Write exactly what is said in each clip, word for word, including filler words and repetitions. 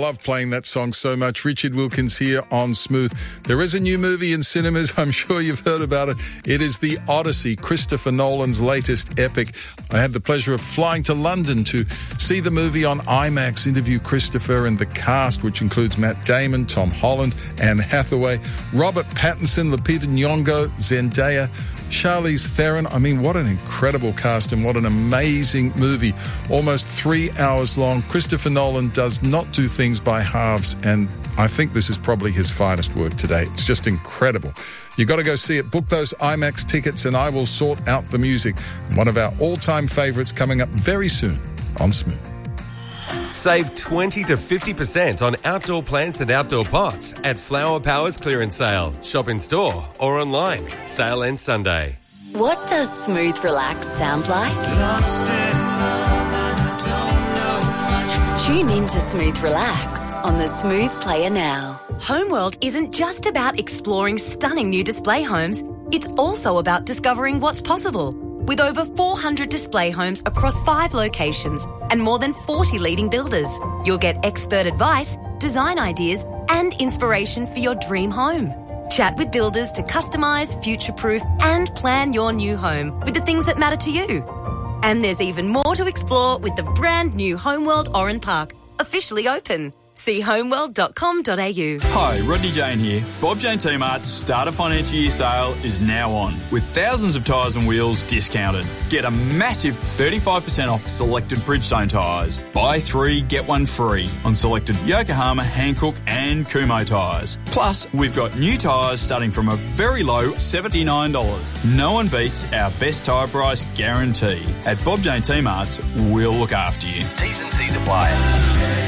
love playing that song so much. Richard Wilkins here on Smooth. There is a new movie in cinemas. I'm sure you've heard about it. It is The Odyssey, Christopher Nolan's latest epic. I had the pleasure of flying to London to see the movie on IMAX, interview Christopher and the cast, which includes Matt Damon, Tom Holland, Anne Hathaway, Robert Pattinson, Lupita Nyong'o, Zendaya, Charlize Theron. I mean, what an incredible cast and what an amazing movie. Almost three hours long. Christopher Nolan does not do things by halves, and I think this is probably his finest work today. It's just incredible. You got to go see it. Book those IMAX tickets and I will sort out the music. One of our all-time favourites coming up very soon on Smooth. Save twenty to fifty percent on outdoor plants and outdoor pots at Flower Power's clearance sale. Shop in store or online. Sale ends Sunday. What does Smooth Relax sound like? Lost in love and I don't know much. Tune in to Smooth Relax on the Smooth Player now. Homeworld isn't just about exploring stunning new display homes. It's also about discovering what's possible. With over four hundred display homes across five locations and more than forty leading builders, you'll get expert advice, design ideas, and inspiration for your dream home. Chat with builders to customise, future-proof, and plan your new home with the things that matter to you. And there's even more to explore with the brand new Homeworld Oran Park, officially open. See homeworld dot com dot a u. Hi, Rodney Jane here. Bob Jane T-Mart's Starter Financial Year sale is now on, with thousands of tyres and wheels discounted. Get a massive thirty-five percent off selected Bridgestone tyres. Buy three, get one free on selected Yokohama, Hankook and Kumho tyres. Plus, we've got new tyres starting from a very low seventy-nine dollars. No one beats our best tyre price guarantee. At Bob Jane T-Mart's, we'll look after you. T's and C's apply.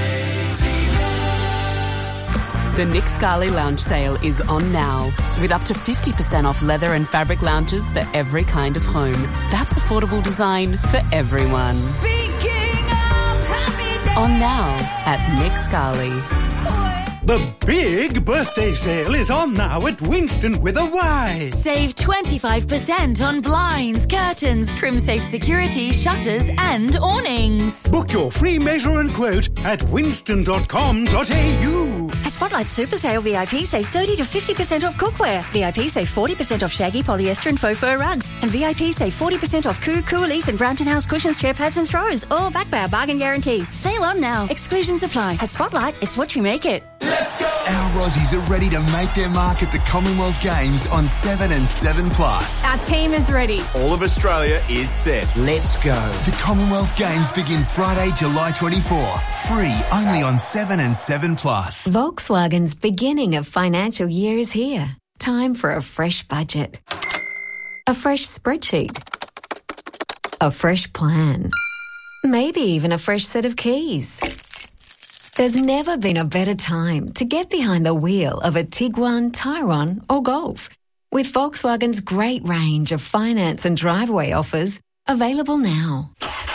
The Nick Scali Lounge sale is on now, with up to fifty percent off leather and fabric lounges for every kind of home. That's affordable design for everyone. Speaking of happy On now at Nick Scali. The big birthday sale is on now at Winston with a Y. Save twenty-five percent on blinds, curtains, CrimSafe security, shutters and awnings. Book your free measure and quote at winston dot com dot a u. At Spotlight Super Sale, V I P save thirty to fifty percent off cookware. V I P save forty percent off shaggy, polyester and faux fur rugs. And V I P save forty percent off Coo, Coo Elite and Brampton House cushions, chair pads and throws. All backed by our bargain guarantee. Sale on now. Exclusions apply. At Spotlight, it's what you make it. Let's go! Our Aussies are ready to make their mark at the Commonwealth Games on seven and seven plus. Our team is ready. All of Australia is set. Let's go. The Commonwealth Games begin Friday, July twenty-fourth. Free only on seven and seven plus. Volkswagen's beginning of financial year is here. Time for a fresh budget. A fresh spreadsheet. A fresh plan. Maybe even a fresh set of keys. There's never been a better time to get behind the wheel of a Tiguan, Tyrone or Golf. With Volkswagen's great range of finance and driveway offers available now.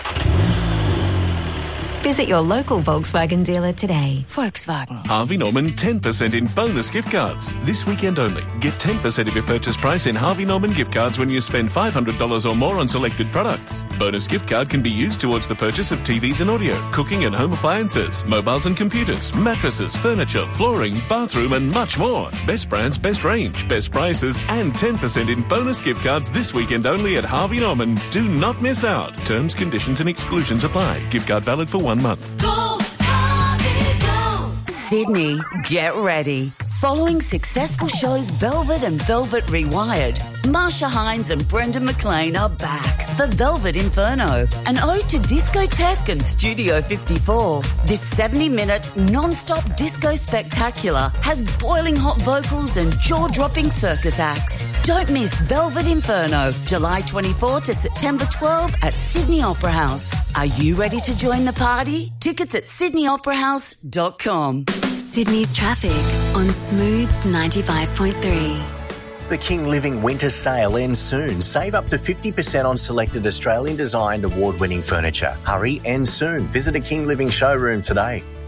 Visit your local Volkswagen dealer today. Volkswagen. Harvey Norman ten percent in bonus gift cards. This weekend only. Get ten percent of your purchase price in Harvey Norman gift cards when you spend five hundred dollars or more on selected products. Bonus gift card can be used towards the purchase of T Vs and audio, cooking and home appliances, mobiles and computers, mattresses, furniture, flooring, bathroom and much more. Best brands, best range, best prices and ten percent in bonus gift cards this weekend only at Harvey Norman. Do not miss out. Terms, conditions and exclusions apply. Gift card valid for one month. Go, Harvey, go. Sydney, get ready. Following successful shows Velvet and Velvet Rewired, Marsha Hines and Brendan McLean are back for Velvet Inferno, an ode to discotheque and Studio fifty-four. This seventy-minute non-stop disco spectacular has boiling hot vocals and jaw-dropping circus acts. Don't miss Velvet Inferno, July twenty-fourth to September twelfth at Sydney Opera House. Are you ready to join the party? Tickets at sydney opera house dot com. Sydney's traffic on Smooth ninety-five point three. The King Living Winter Sale ends soon. Save up to fifty percent on selected Australian-designed award-winning furniture. Hurry, ends soon. Visit a King Living showroom today.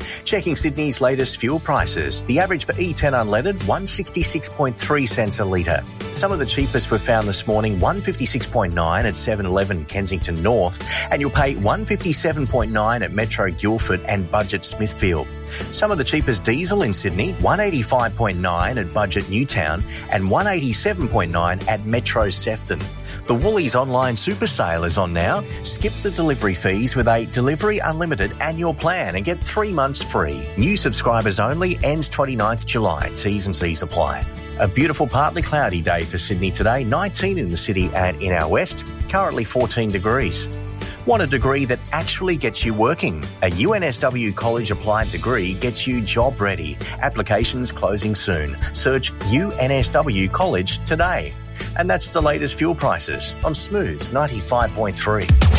Checking Sydney's latest fuel prices. The average for E ten unleaded, one hundred sixty-six point three cents a litre. Some of the cheapest were found this morning, one hundred fifty-six point nine at seven eleven Kensington North, and you'll pay one hundred fifty-seven point nine at Metro Guildford and Budget Smithfield. Some of the cheapest diesel in Sydney, one hundred eighty-five point nine at Budget Newtown and one hundred eighty-seven point nine at Metro Sefton. The Woolies online super sale is on now. Skip the delivery fees with a Delivery Unlimited annual plan and get three months free. New subscribers only, ends twenty-ninth July. T's and C's apply. A beautiful partly cloudy day for Sydney today, nineteen in the city and in our west, currently fourteen degrees. Want a degree that actually gets you working? A U N S W College Applied degree gets you job ready. Applications closing soon. Search U N S W College today. And that's the latest fuel prices on Smooth ninety-five point three.